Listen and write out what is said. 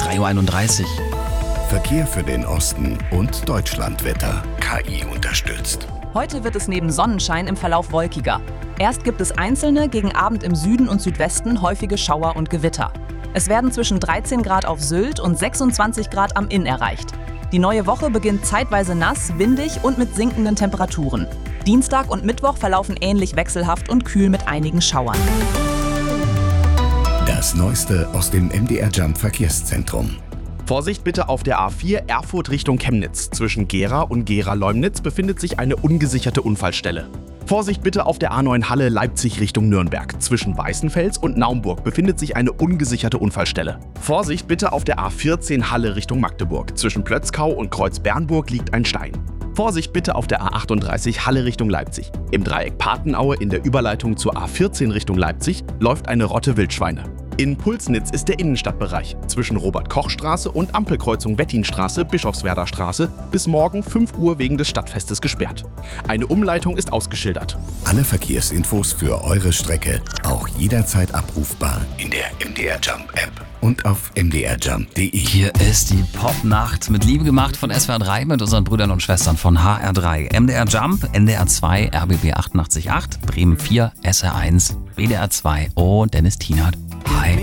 3:31 Uhr. Verkehr für den Osten und Deutschlandwetter. KI unterstützt. Heute wird es neben Sonnenschein im Verlauf wolkiger. Erst gibt es einzelne, gegen Abend im Süden und Südwesten häufige Schauer und Gewitter. Es werden zwischen 13 Grad auf Sylt und 26 Grad am Inn erreicht. Die neue Woche beginnt zeitweise nass, windig und mit sinkenden Temperaturen. Dienstag und Mittwoch verlaufen ähnlich wechselhaft und kühl mit einigen Schauern. Das Neueste aus dem MDR Jump Verkehrszentrum. Vorsicht bitte auf der A4 Erfurt Richtung Chemnitz. Zwischen Gera und Gera-Leumnitz befindet sich eine ungesicherte Unfallstelle. Vorsicht bitte auf der A9 Halle Leipzig Richtung Nürnberg. Zwischen Weißenfels und Naumburg befindet sich eine ungesicherte Unfallstelle. Vorsicht bitte auf der A14 Halle Richtung Magdeburg. Zwischen Plötzkau und Kreuz-Bernburg liegt ein Stein. Vorsicht bitte auf der A38 Halle Richtung Leipzig. Im Dreieck Patenaue in der Überleitung zur A14 Richtung Leipzig läuft eine Rotte Wildschweine. In Pulsnitz ist der Innenstadtbereich zwischen Robert-Koch-Straße und Ampelkreuzung Wettinstraße, Bischofswerder Straße bis morgen 5 Uhr wegen des Stadtfestes gesperrt. Eine Umleitung ist ausgeschildert. Alle Verkehrsinfos für eure Strecke auch jederzeit abrufbar in der MDR Jump App und auf mdrjump.de. Hier ist die Popnacht mit Liebe gemacht von SWR 3 mit unseren Brüdern und Schwestern von HR3. MDR Jump, NDR 2, RBB 88.8, Bremen 4, SR1, WDR 2 und Dennis Tienert. Hi.